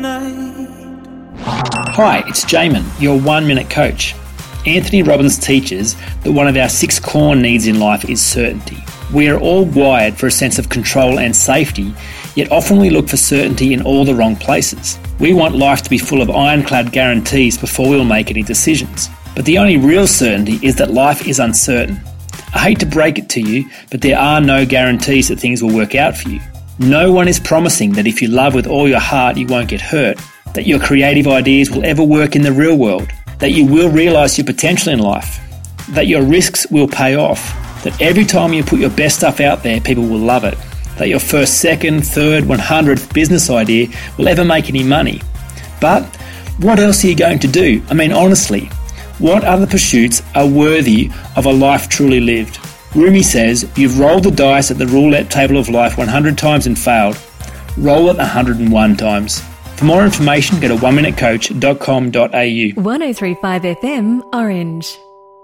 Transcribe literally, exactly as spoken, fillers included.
night. Hi, it's Jamin, your one-minute coach. Anthony Robbins teaches that one of our six core needs in life is certainty. We are all wired for a sense of control and safety, yet often we look for certainty in all the wrong places. We want life to be full of ironclad guarantees before we'll make any decisions. But the only real certainty is that life is uncertain. I hate to break it to you, but there are no guarantees that things will work out for you. No one is promising that if you love with all your heart you won't get hurt, that your creative ideas will ever work in the real world, that you will realise your potential in life, that your risks will pay off, that every time you put your best stuff out there, people will love it, that your first, second, third, one hundredth business idea will ever make any money. But what else are you going to do? I mean, honestly, what other pursuits are worthy of a life truly lived? Rumi says, you've rolled the dice at the roulette table of life one hundred times and failed. Roll it one hundred and one times. For more information, go to one minute coach dot com dot a u. one oh three point five F M, Orange.